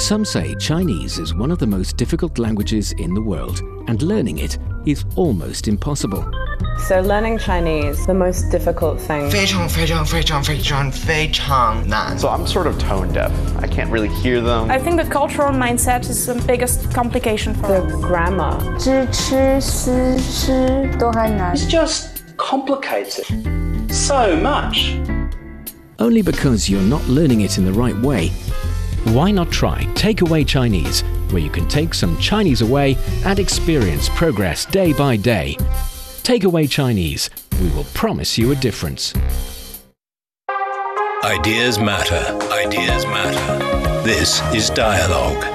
Some say Chinese is one of the most difficult languages in the world, and learning it is almost impossible. So learning Chinese, the most difficult thing. 非常难. So I'm sort of tone deaf. I can't really hear them. I think the cultural mindset is the biggest complication for The grammar. 知吃思吃都很难. It's just complicated so much. Only because you're not learning it in the right way. Why not try Takeaway Chinese, where you can take some Chinese away and experience progress day by day. Takeaway Chinese. We will promise you a difference. Ideas matter. Ideas matter. This is Dialogue.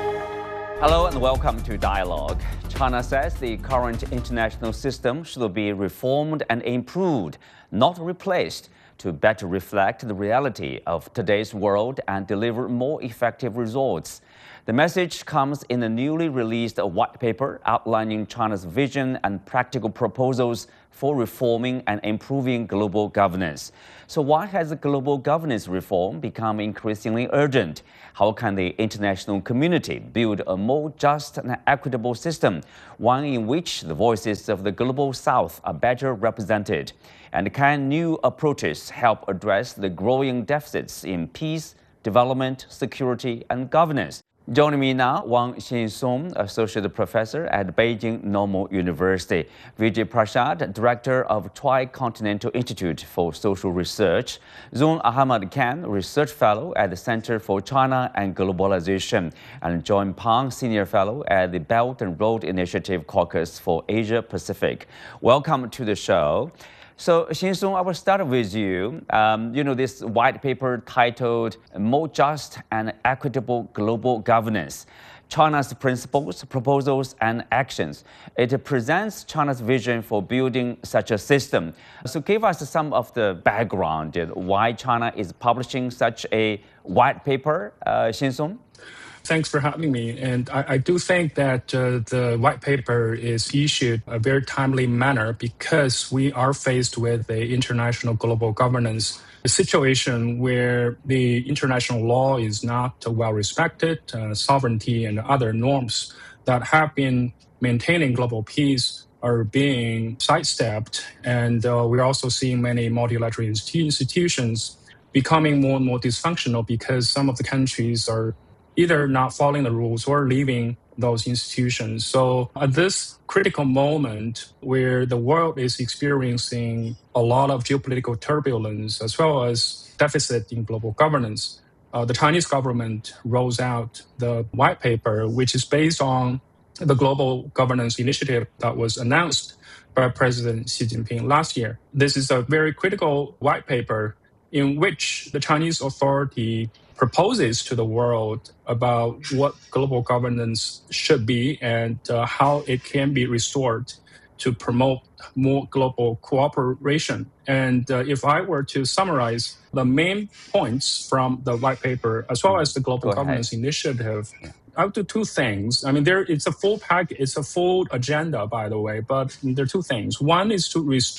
Hello and welcome to Dialogue. China says the current international system should be reformed and improved, not replaced, to better reflect the reality of today's world and deliver more effective results. The message comes in a newly released white paper outlining China's vision and practical proposals for reforming and improving global governance. So why has global governance reform become increasingly urgent? How can the international community build a more just and equitable system, one in which the voices of the global south are better represented? And can new approaches help address the growing deficits in peace, development, security, and governance? Joining me now, Wang Xinsong, Associate Professor at Beijing Normal University, Vijay Prashad, Director of Tri-Continental Institute for Social Research, Zung Ahmad Khan, Research Fellow at the Center for China and Globalization, and John Pang, Senior Fellow at the Belt and Road Initiative Caucus for Asia Pacific. Welcome to the show. So, Xinsong, I will start with you. This white paper titled More Just and Equitable Global Governance, China's Principles, Proposals, and Actions. It presents China's vision for building such a system. So give us some of the background, why China is publishing such a white paper, Xinsong. Thanks for having me. And I do think that the white paper is issued in a very timely manner because we are faced with an international global governance situation where the international law is not well respected, sovereignty and other norms that have been maintaining global peace are being sidestepped. And we're also seeing many multilateral institutions becoming more and more dysfunctional because some of the countries are either not following the rules or leaving those institutions. So at this critical moment where the world is experiencing a lot of geopolitical turbulence as well as deficit in global governance, the Chinese government rolls out the white paper, which is based on the global governance initiative that was announced by President Xi Jinping last year. This is a very critical white paper in which the Chinese authority proposes to the world about what global governance should be and how it can be restored to promote more global cooperation. And if I were to summarize the main points from the white paper, as well as the global governance initiative, I would do two things. I mean, it's a full package, it's a full agenda, by the way, but there are two things. One is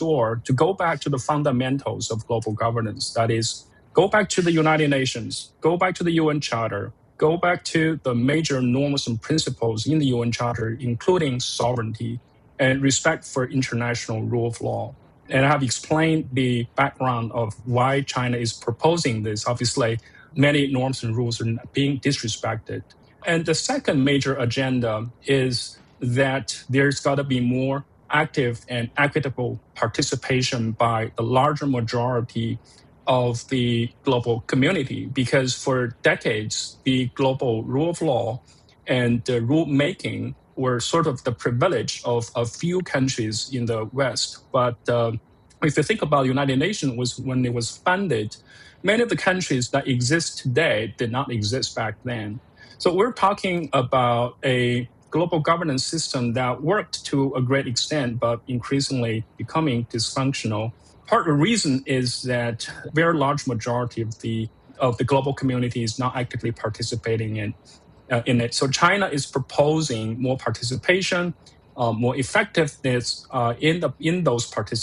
to go back to the fundamentals of global governance. That is, go back to the United Nations, go back to the UN Charter, go back to the major norms and principles in the UN Charter, including sovereignty and respect for international rule of law. And I have explained the background of why China is proposing this. Obviously, many norms and rules are being disrespected. And the second major agenda is that there's got to be more active and equitable participation by the larger majority of the global community, because for decades, the global rule of law and rule making were sort of the privilege of a few countries in the West. But if you think about the United Nations, when it was founded, many of the countries that exist today did not exist back then. So we're talking about a global governance system that worked to a great extent, but increasingly becoming dysfunctional. Part of the reason is that a very large majority of the global community is not actively participating in it. So China is proposing more participation, more effectiveness in those